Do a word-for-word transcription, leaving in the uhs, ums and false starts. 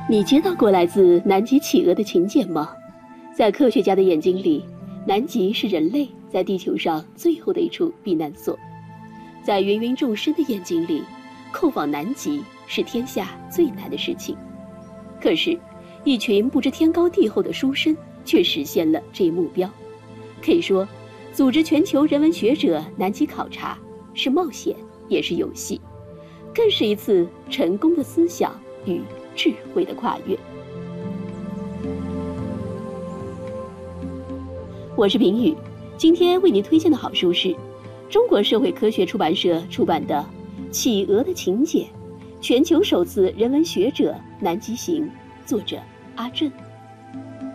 你接到过来自南极企鹅的请柬吗？在科学家的眼睛里，南极是人类在地球上最后的一处避难所。在芸芸众生的眼睛里，叩访南极是天下最难的事情。可是，一群不知天高地厚的书生却实现了这一目标。可以说，组织全球人文学者南极考察是冒险，也是游戏，更是一次成功的思想与智慧的跨越。我是平宇，今天为您推荐的好书是中国社会科学出版社出版的《企鹅的请柬：全球首次人文学者南极行》，作者阿正。